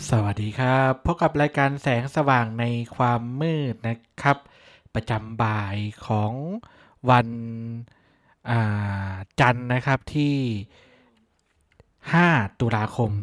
สวัสดีครับพบกับรายการแสงสว่างในความมืดนะครับประจำบ่ายของวันจันทร์นะครับที่5ตุลาคม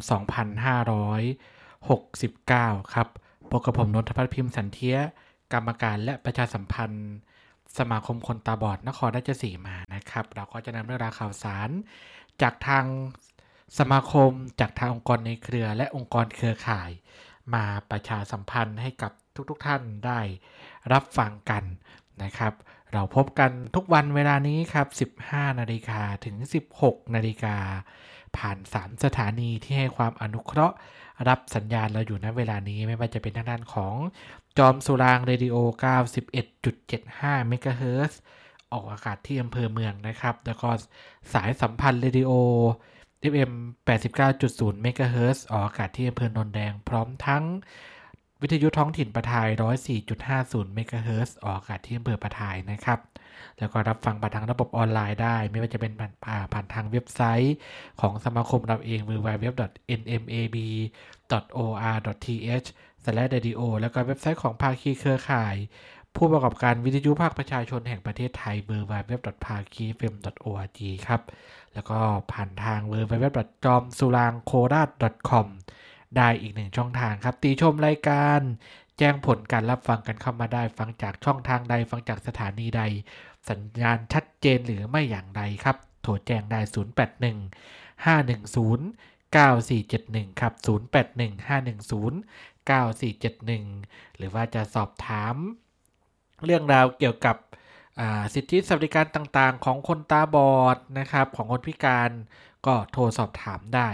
2569ครับพบกับผมนนทพัฒน์พิมพ์สันเทียกรรมการและประชาสัมพันธ์สมาคมคนตาบอดนครราชสีมานะครับเราก็จะนำเรื่องราวข่าวสารจากทางสมาคมจากทางองค์กรในเครือและองค์กรเครือข่ายมาประชาสัมพันธ์ให้กับทุกท่านได้รับฟังกันนะครับเราพบกันทุกวันเวลานี้ครับ 15 นาฬิกาถึง 16 นาฬิกาผ่าน3สถานีที่ให้ความอนุเคราะห์รับสัญญาณเราอยู่ณเวลานี้ไม่ว่าจะเป็นทางด้านของจอมสุรางเรดิโอ 91.75 เมกะเฮิรตซ์ออกอากาศที่อำเภอเมืองนะครับแล้วก็สายสัมพันธ์เรดิโอ FM 89.0 เมกะเฮิรตซ์ออกอากาศที่อำเภอโนนแดงพร้อมทั้งวิทยุท้องถิ่นปะทาย 104.50 เมกะเฮิรตซ์ออกอากาศที่อำเภอปะทายนะครับแล้วก็รับฟังผ่านทางระบบออนไลน์ได้ไม่ว่าจะเป็นผ่านทางเว็บไซต์ของสมาคมเราเอง www.nmab.or.th/radio แล้วก็เว็บไซต์ของภาคีเครือข่ายผู้ประกอบการวิทยุภาคประชาชนแห่งประเทศไทย www.phakifm.org ครับแล้วก็ผ่านทาง www.jomsurangkorat.com ได้อีกหนึ่งช่องทางครับติชมรายการแจ้งผลการรับฟังกันเข้ามาได้ฟังจากช่องทางใดฟังจากสถานีใดสัญญาณชัดเจนหรือไม่อย่างไรครับโทรแจ้งได้ 081 510 9471 ครับ 081 510 9471 หรือว่าจะสอบถามเรื่องราวเกี่ยวกับสิทธิสวัสดิการต่างๆของคนตาบอดนะครับของคนพิการก็โทรสอบถามได้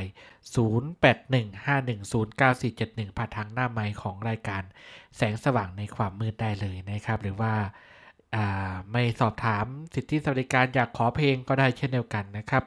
0815109471 ผ่านทางหน้าไมค์ของรายการแสงสว่างในความมืดได้เลยนะครับหรือว่าไม่สอบถามสิทธิสวัสดิการอยากขอเพลงก็ได้เช่นเดียวกันนะครับ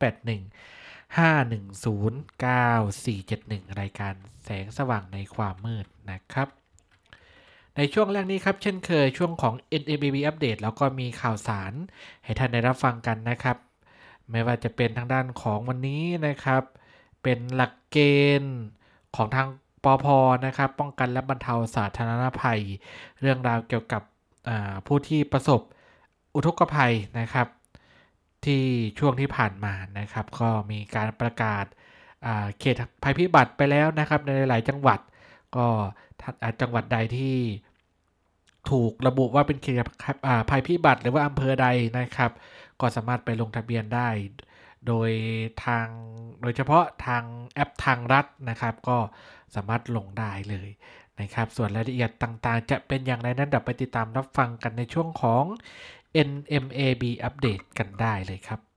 0815109471 รายการแสงสว่างในความมืดนะครับในช่วงแรกนี้ครับเช่นเคยช่วงของ NMAB อัปเดตแล้วก็มีข่าวสารให้ท่านได้รับฟังกันนะครับไม่ว่าจะเป็นทางด้านของวันนี้นะครับเป็นหลักเกณฑ์ของทางปภ.นะครับป้องกันและบรรเทาสาธารณภัยเรื่องราวเกี่ยวกับผู้ที่ประสบอุทกภัยนะครับที่ช่วงที่ผ่านมานะครับก็มีการประกาศเขตภัยพิบัติไปแล้วนะครับในหลายจังหวัดก็จังหวัดใดที่ถูกระบุว่าเป็นเขตภัยพิบัติหรือว่าอำเภอใดนะครับก็สามารถไปลงทะเบียนได้โดยเฉพาะทางแอปทางรัฐนะครับก็สามารถลงได้เลยนะครับส่วนรายละเอียดต่างๆจะเป็นอย่างไรนั้นเดี๋ยวไปติดตามรับฟังกันในช่วงของ NMAB อัปเดตกันได้เลยครับ